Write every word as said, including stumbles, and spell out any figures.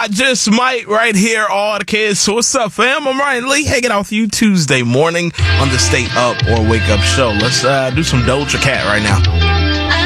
I just might right here, all the kids. So what's up, fam? I'm Ryan Lee, hanging out with you Tuesday morning on the Stay Up or Wake Up show. Let's uh, do some Doja Cat right now.